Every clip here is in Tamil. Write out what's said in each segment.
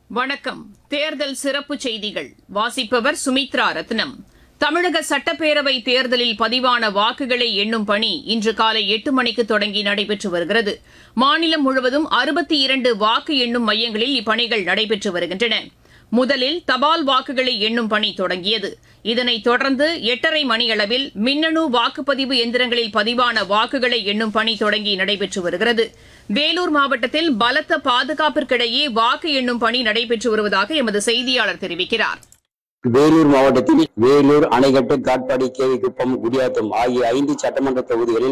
வணக்கம். தேர்தல் சிறப்பு செய்திகள் வாசிப்பவர் சுமித்ரா ரத்னம். தமிழக சட்டப்பேரவை தேர்தலில் பதிவான வாக்குகளை எண்ணும் பணி இன்று காலை 8 மணிக்கு தொடங்கி நடைபெற்று வருகிறது. மாநிலம் முழுவதும் 62 வாக்கு எண்ணும் மையங்களில் இப்பணிகள் நடைபெற்று வருகின்றன. முதலில் தபால் வாக்குகளை எண்ணும் பணி தொடங்கியது. இதனைத் தொடர்ந்து 8:30 மணியளவில் மின்னணு வாக்குப்பதிவு எந்திரங்களில் பதிவான வாக்குகளை எண்ணும் பணி தொடங்கி நடைபெற்று வருகிறது. வேலூர் மாவட்டத்தில் பலத்த பாதுகாப்பிற்கிடையே வாக்கு எண்ணும் பணி நடைபெற்று வருவதாக எமது செய்தியாளர் தெரிவிக்கிறார். வேலூர் மாவட்டத்தில் வேலூர், அணைக்கட்டு, காட்பாடி, கேவிக்குப்பம், குடியாத்தம் ஆகிய 5 சட்டமன்ற தொகுதிகளில்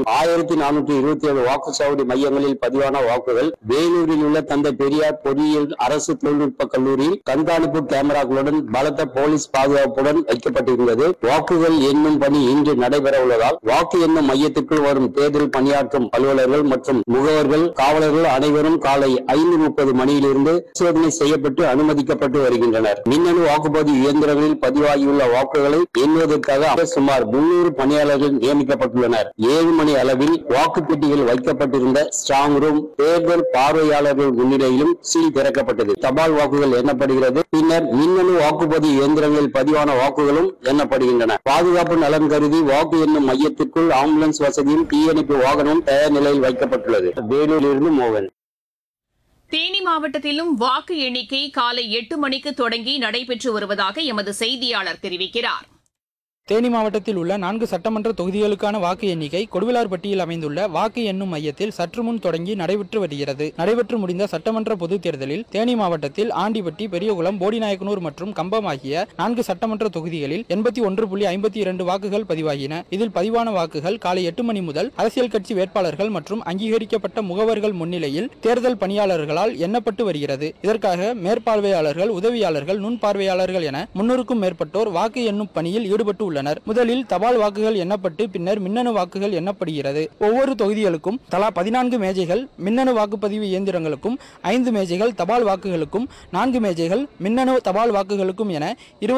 1427 வாக்குச்சாவடி மையங்களில் பதிவான வாக்குகள் வேலூரில் உள்ள தந்தை பெரியார் பொறியியல் அரசு தொழில்நுட்ப கல்லூரியில் கண்காணிப்பு கேமராக்களுடன் பலத்த போலீஸ் பாதுகாப்புடன் வைக்கப்பட்டிருந்தது. வாக்குகள் எண்ணும் பணி இன்று நடைபெற உள்ளதால் வாக்கு எண்ணும் மையத்திற்குள் வரும் தேர்தல் பணியாற்றும் அலுவலர்கள் மற்றும் முகவர்கள், காவலர்கள் அனைவரும் காலை 5:30 மணியிலிருந்து பரிசோதனை செய்யப்பட்டு அனுமதிக்கப்பட்டு வருகின்றனர். மின்னணு வாக்குப்பதிவு இயந்திர பதிவாகியுள்ள வாக்குகளை எண்ணுவதற்காக சுமார் 300 பணியாளர்கள் நியமிக்கப்பட்டுள்ளனர். 7 மணி அளவில் வாக்குப்பெட்டிகள் வைக்கப்பட்டிருந்த ஸ்ட்ராங் ரூம் தேர்தல் பார்வையாளர்கள் முன்னிலையிலும் சீல் திறக்கப்பட்டது. தபால் வாக்குகள் எண்ணப்படுகிறது. பின்னர் மின்னணு வாக்குப்பதிவு இயந்திரங்களில் பதிவான வாக்குகளும் எண்ணப்படுகின்றன. பாதுகாப்பு நலன் கருதி வாக்கு எண்ணும் மையத்திற்குள் ஆம்புலன்ஸ் வசதியும் தீயணைப்பு வாகனமும் தயார் நிலையில் வைக்கப்பட்டுள்ளது. வேலூரிலிருந்து மோகன். தேனி மாவட்டத்திலும் வாக்கு எண்ணிக்கை காலை 8 மணிக்கு தொடங்கி நடைபெற்று வருவதாக எமது செய்தியாளர் தெரிவிக்கிறார். தேனி மாவட்டத்தில் உள்ள 4 சட்டமன்ற தொகுதிகளுக்கான வாக்கு எண்ணிக்கை கொடுவிலார்பட்டியில் அமைந்துள்ள வாக்கு எண்ணும் மையத்தில் சற்று முன் தொடங்கி நடைபெற்று வருகிறது. நடைபெற்று முடிந்த சட்டமன்ற பொதுத் தேர்தலில் தேனி மாவட்டத்தில் ஆண்டிப்பட்டி, பெரியகுளம், போடிநாயக்கனூர் மற்றும் கம்பம் ஆகிய 4 சட்டமன்ற தொகுதிகளில் 81.52 வாக்குகள் பதிவாகின. இதில் பதிவான வாக்குகள் காலை 8 மணி முதல் அரசியல் கட்சி வேட்பாளர்கள் மற்றும் அங்கீகரிக்கப்பட்ட முகவர்கள் முன்னிலையில் தேர்தல் பணியாளர்களால் எண்ணப்பட்டு வருகிறது. இதற்காக மேற்பார்வையாளர்கள், உதவியாளர்கள், நுண்பார்வையாளர்கள் என 300க்கும் மேற்பட்டோர் வாக்கு எண்ணும் பணியில் ஈடுபட்டு முதலில் தபால் வாக்குகள் எண்ணப்பட்டு பின்னர் மின்னணு வாக்குகள் எண்ணப்படுகிறது. ஒவ்வொரு தொகுதிகளுக்கும் தலா 14 மேஜைகள், மின்னணு வாக்குப்பதிவு இயந்திரங்களுக்கும் 5 மேஜைகள், தபால் வாக்குகளுக்கும் 4 மேஜைகள், மின்னணு தபால் வாக்குகளுக்கும் என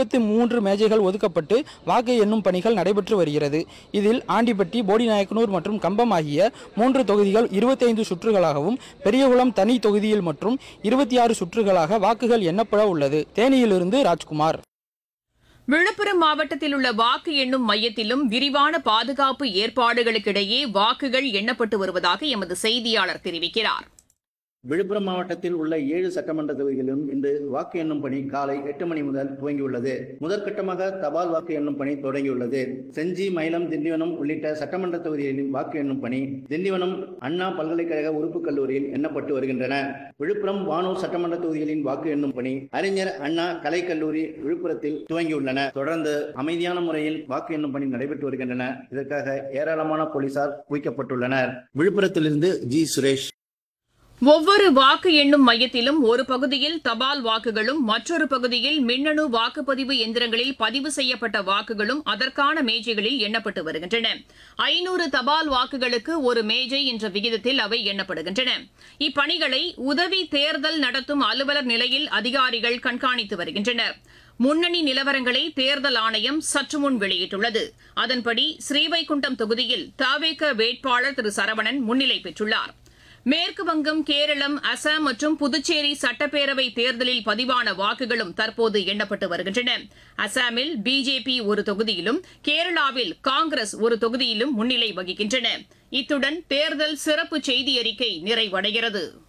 23 மேஜைகள் ஒதுக்கப்பட்டு வாக்கு எண்ணும் பணிகள் நடைபெற்று வருகிறது. இதில் ஆண்டிப்பட்டி, போடிநாயக்கனூர் மற்றும் கம்பம் ஆகிய 3 தொகுதிகள் 25 சுற்றுகளாகவும், பெரியகுளம் தனி தொகுதியில் மற்றும் 26 சுற்றுகளாக வாக்குகள் எண்ணப்பட உள்ளது. தேனியிலிருந்து ராஜ்குமார். விழுப்புரம் மாவட்டத்தில் உள்ள வாக்கு எண்ணும் மையத்திலும் விரிவான பாதுகாப்பு ஏற்பாடுகளுக்கிடையே வாக்குகள் எண்ணப்பட்டு வருவதாக எமது செய்தியாளர் தெரிவிக்கிறார். விழுப்புரம் மாவட்டத்தில் உள்ள 7 சட்டமன்ற தொகுதிகளிலும் இன்று வாக்கு எண்ணும் பணி காலை 8 மணி முதல் துவங்கியுள்ளது. முதற்கட்டமாக தபால் வாக்கு எண்ணும் பணி தொடங்கியுள்ளது. செஞ்சி, மயிலம், திண்டிவனம் உள்ளிட்ட சட்டமன்ற தொகுதிகளில் வாக்கு எண்ணும் பணி திண்டிவனம் அண்ணா பல்கலைக்கழக உறுப்பு கல்லூரியில் எண்ணப்பட்டு வருகின்றன. விழுப்புரம், வானூர் சட்டமன்ற தொகுதிகளின் வாக்கு எண்ணும் பணி அறிஞர் அண்ணா கலைக்கல்லூரி விழுப்புரத்தில் துவங்கியுள்ளன. தொடர்ந்து அமைதியான முறையில் வாக்கு எண்ணும் பணி நடைபெற்று வருகின்றன. இதற்காக ஏராளமான போலீசார் குவிக்கப்பட்டுள்ளனர். விழுப்புரத்திலிருந்து ஜி. சுரேஷ். ஒவ்வொரு வாக்கு எண்ணும் மையத்திலும் ஒரு பகுதியில் தபால் வாக்குகளும், மற்றொரு பகுதியில் மின்னணு வாக்குப்பதிவு எந்திரங்களில் பதிவு செய்யப்பட்ட வாக்குகளும் அதற்கான மேஜைகளில் எண்ணப்பட்டு வருகின்றன. 500 தபால் வாக்குகளுக்கு ஒரு மேஜை என்ற விகிதத்தில் அவை எண்ணப்படுகின்றன. இப்பணிகளை உதவி தேர்தல் நடத்தும் அலுவலர் நிலையில் அதிகாரிகள் கண்காணித்து வருகின்றனர். முன்னணி நிலவரங்களை தேர்தல் ஆணையம் சற்று முன் வெளியிட்டுள்ளது. அதன்படி ஸ்ரீவைகுண்டம் தொகுதியில் தவேக வேட்பாளர் திரு சரவணன் முன்னிலை பெற்றுள்ளார். மேற்குவங்கம், கேரளம், அசாம் மற்றும் புதுச்சேரி சட்டப்பேரவை தேர்தலில் பதிவான வாக்குகளும் தற்போது எண்ணப்பட்டு வருகின்றன. அசாமில் பிஜேபி ஒரு தொகுதியிலும், கேரளாவில் காங்கிரஸ் ஒரு தொகுதியிலும் முன்னிலை வகிக்கின்றன. இத்துடன் தேர்தல் சிறப்பு செய்தி அறிக்கை நிறைவடைகிறது.